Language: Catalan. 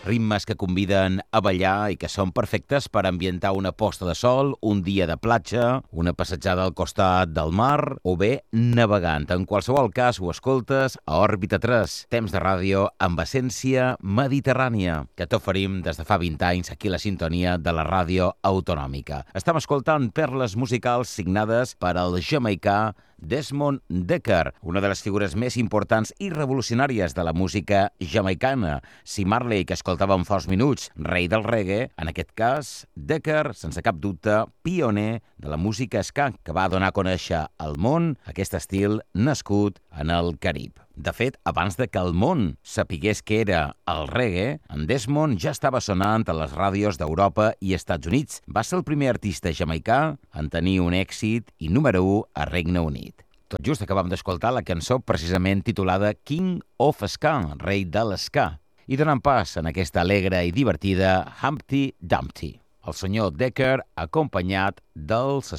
ritmes que conviden a ballar i que són perfectes per ambientar una posta de sol, un dia de platja, una passejada al costat del mar o bé navegant. En qualsevol cas ho escoltes a Òrbita 3, temps de ràdio amb essència mediterrània, que t'oferim des de fa 20 anys aquí a la sintonia de la ràdio autonòmica. Estem escoltant perles musicals signades per al jamaicà Desmond Dekker, una de les figures més importants i revolucionàries de la música jamaicana. Si Marley, que escoltàvem fa uns minuts, rei del reggae, en aquest cas, Dekker, sense cap dubte, pioner de la música ska, que va donar a conèixer al món aquest estil nascut en el Carib. De fet, abans de que el món sapigués què era el reggae, en Desmond ja estava sonant a les ràdios d'Europa i Estats Units. Va ser el primer artista jamaicà en tenir un èxit i número 1 a Regne Unit. Tot just acabam d'escoltar la cançó precisament titulada King of Ska, rei de l'Ska, i donant pas en aquesta alegre i divertida Humpty Dumpty. El senyor Dekker acompanyat dels